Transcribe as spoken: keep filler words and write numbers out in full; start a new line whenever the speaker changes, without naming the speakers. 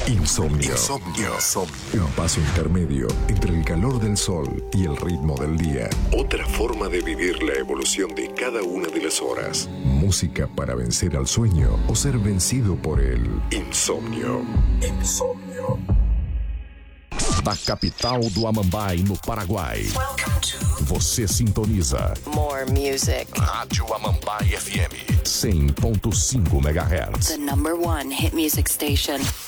Insomnio.
Insomnio.
Un paso intermedio entre el calor del sol y el ritmo del día. Otra forma de vivir la evolución de cada una de las horas. Música para vencer al sueño o ser vencido por el insomnio. Insomnio.
Da capital do Amambai, no Paraguai. Você sintoniza
More music.
Rádio Amambai F M cem ponto cinco megahertz.
The number one hit music station.